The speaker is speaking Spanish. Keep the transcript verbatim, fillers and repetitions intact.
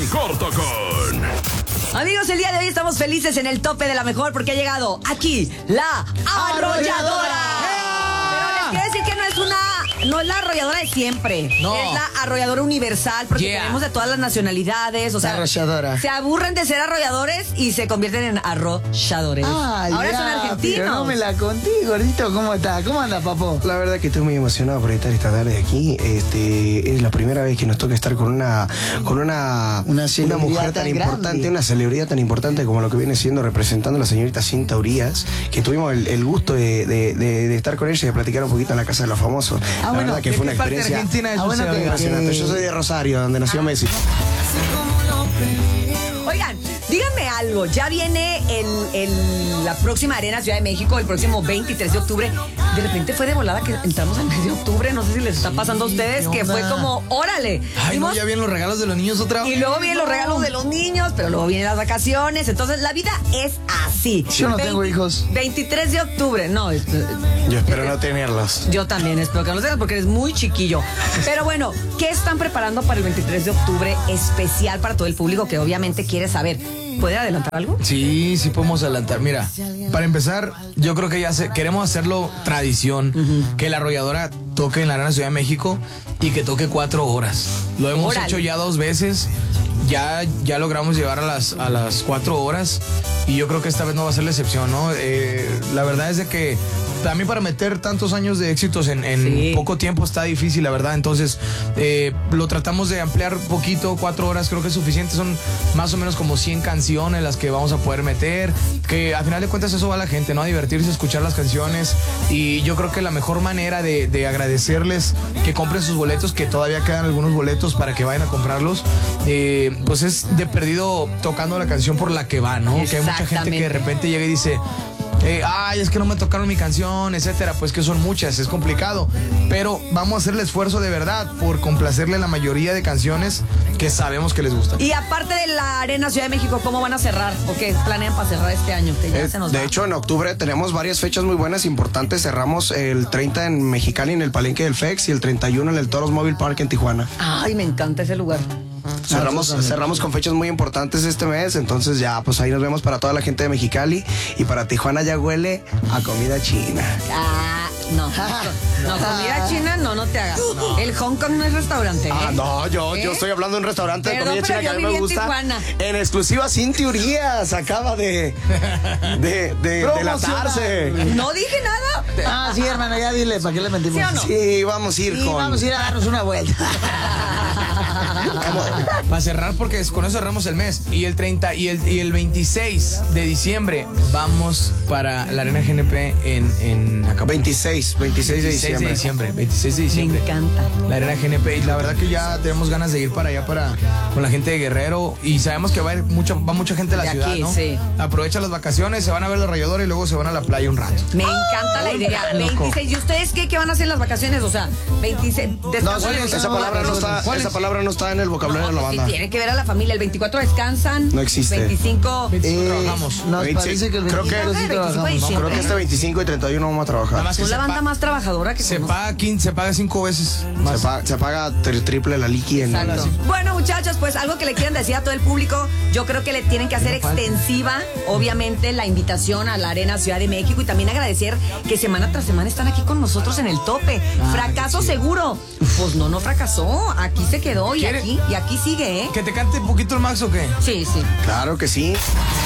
corto con... Amigos, el día de hoy estamos felices en el tope de la mejor porque ha llegado aquí la arrolladora. Pero les quiero decir que no es una... No es la arrolladora de siempre. No. Es la arrolladora universal porque yeah. tenemos de todas las nacionalidades. O sea, arrolladora. Se aburren de ser arrolladores y se convierten en arrolladores. Ay, ahora ya, son argentinos. Pero no me la conté, gordito. ¿Cómo está? ¿Cómo anda, papo? La verdad que estoy muy emocionado por estar esta tarde aquí. Este, es la primera vez que nos toca estar con una con una, una, una mujer tan, tan importante, una celebridad tan importante como lo que viene siendo representando a la señorita Cinta Urías, que tuvimos el, el gusto de, de, de, de estar con ella y de platicar un poquito en la Casa de los Famosos. Ah, la bueno, verdad que fue una experiencia Argentina ah, bueno, que, impresionante. Yo soy de Rosario, donde nació Messi. Oigan, díganme algo, ya viene el, el, la próxima Arena Ciudad de México, el próximo veintitrés de octubre. De repente fue de volada que entramos al mes de octubre, no sé si les está pasando a ustedes, que fue como, órale. Ay, no, ya vienen los regalos de los niños otra vez. Y luego vienen los regalos de los niños, pero luego vienen las vacaciones, entonces la vida es así. Yo no tengo hijos. veintitrés de octubre, no. Es, yo espero no tenerlos. Yo también espero que no los tengas porque eres muy chiquillo. Pero bueno, ¿qué están preparando para el veintitrés de octubre especial para todo el público que obviamente quiere saber? ¿Puede adelantar algo? Sí, sí podemos adelantar. Mira, para empezar, yo creo que ya se, queremos hacerlo tradición, uh-huh. que la arrolladora toque en la Arena Ciudad de México y que toque cuatro horas. Lo hemos Órale. hecho ya dos veces. Ya, ya logramos llegar a las, a las cuatro horas y yo creo que esta vez no va a ser la excepción, ¿no? Eh, la verdad es de que también para meter tantos años de éxitos en, en sí. poco tiempo está difícil, la verdad. Entonces, eh, lo tratamos de ampliar un poquito, cuatro horas creo que es suficiente. Son más o menos como cien canciones las que vamos a poder meter, que a final de cuentas eso va a la gente, ¿no? A divertirse, a escuchar las canciones. Y yo creo que la mejor manera de, de agradecerles que compren sus boletos, que todavía quedan algunos boletos para que vayan a comprarlos, eh, pues es de perdido tocando la canción por la que va, ¿no? Que hay mucha gente que de repente llega y dice... Eh, ay, es que no me tocaron mi canción, etcétera. Pues que son muchas, es complicado. Pero vamos a hacer el esfuerzo de verdad por complacerle la mayoría de canciones que sabemos que les gustan. Y aparte de la Arena Ciudad de México, ¿cómo van a cerrar? ¿O qué planean para cerrar este año? Que ya eh, se nos de va. hecho, en octubre tenemos varias fechas muy buenas, importantes. Cerramos el treinta en Mexicali, en el Palenque del F E X, y el treinta y uno en el Toros Mobile Park en Tijuana. Ay, me encanta ese lugar. Cerramos, cerramos con fechas muy importantes este mes, entonces ya, pues ahí nos vemos para toda la gente de Mexicali, y para Tijuana ya huele a comida china. Ah, no, no, comida china no, no te hagas. No. El Hong Kong no es restaurante, ¿eh? Ah, no, yo, ¿Eh? yo estoy hablando de un restaurante Perdón, de comida china que a mí me gusta. En, en exclusiva, Cintia Urías acaba de, de, de delatarse. No dije nada. Ah, sí, hermano, ya dile, ¿para qué le mentimos? ¿Sí o no? Sí, vamos a ir sí, con... vamos a ir a darnos una vuelta. Para cerrar, porque con eso cerramos el mes. Y el treinta y el, y el veintiséis de diciembre vamos para la Arena G N P en, en Acapulco. veintiséis, veintiséis de diciembre. de diciembre. veintiséis de diciembre. Me encanta. La Arena G N P. Y la verdad que ya tenemos ganas de ir para allá para con la gente de Guerrero. Y sabemos que va a ir mucha, va mucha gente a la de ciudad, aquí, ¿no? Sí. Aprovecha las vacaciones, se van a ver los rayadores y luego se van a la playa un rato. Me encanta la idea. veintiséis. ¿Y ustedes qué, qué van a hacer en las vacaciones? O sea, veintiséis. No, esa palabra no está, esa palabra no está en el vocabulario de la banda. Sí, tiene que ver a la familia. El veinticuatro descansan. No existe. veinticinco. veinticinco eh, trabajamos. Nos veinticinco, parece que el creo que, sí trabajamos. no, creo que este veinticinco y treinta y uno vamos a trabajar. Es la banda más trabajadora que se conozco. paga quince, se paga cinco veces más. Se paga, se paga tri triple la liqui en Exacto. Bueno, muchachos, pues algo que le quieran decir a todo el público. Yo creo que le tienen que hacer extensiva, obviamente, la invitación a la Arena Ciudad de México, y también agradecer que semana tras semana están aquí con nosotros en el tope. Ah, Fracaso seguro. Pues no, no fracasó. Aquí se quedó y aquí, y aquí sigue, ¿eh? ¿Que te cante un poquito el Max o qué? Sí, sí. Claro que sí.